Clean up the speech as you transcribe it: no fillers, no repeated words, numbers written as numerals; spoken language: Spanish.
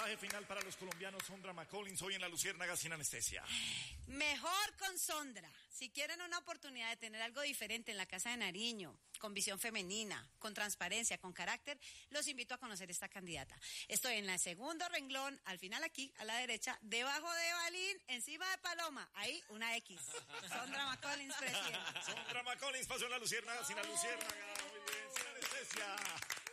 Mensaje final para los colombianos. Sondra McCollins, hoy en La Luciérnaga sin anestesia. Mejor con Sondra. Si quieren una oportunidad de tener algo diferente en la Casa de Nariño, con visión femenina, con transparencia, con carácter, los invito a conocer esta candidata. Estoy en el segundo renglón, al final aquí, a la derecha, debajo de Balín, encima de Paloma. Ahí, una X. Sondra McCollins, presidenta. Sondra McCollins pasó en La Luciérnaga sin la Luciérnaga. Muy bien, sin anestesia.